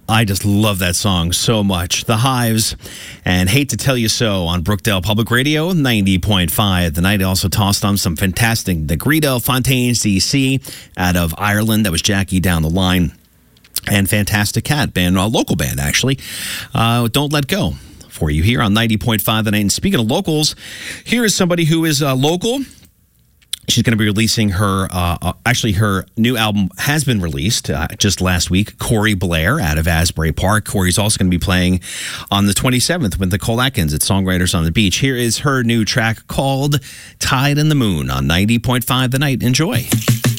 I just love that song so much. The Hives and Hate to Tell You So on Brookdale Public Radio, 90.5. The night also tossed on some fantastic Negrito, Fontaines DC out of Ireland. That was Jackie Down the Line. And Fantastic Cat band, a local band actually. Don't Let Go for you here on 90.5 The Night. And speaking of locals, here is somebody who is local. She's going to be releasing her, her new album has been released just last week. Corey Blair out of Asbury Park. Corey's also going to be playing on the 27th with Nicole Atkins at Songwriters on the Beach. Here is her new track called Tide in the Moon on 90.5 The Night. Enjoy.